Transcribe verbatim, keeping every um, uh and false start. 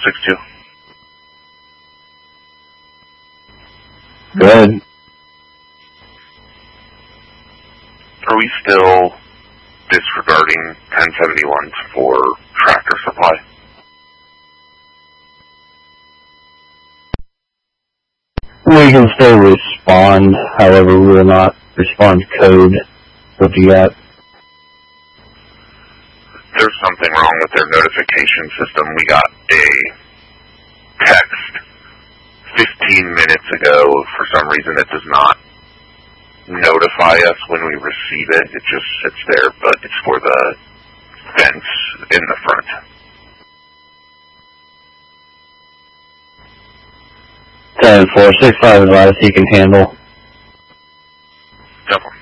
six two. Go ahead. Are we still disregarding ten seventy-ones for tractor supply? We can still respond, however, we will not respond to code. What do you got? There's something wrong with their notification system. We got a text fifteen minutes ago. For some reason, it does not notify us when we receive it. It just sits there, but it's for the fence in the front. ten four, six five advice you can handle. Double.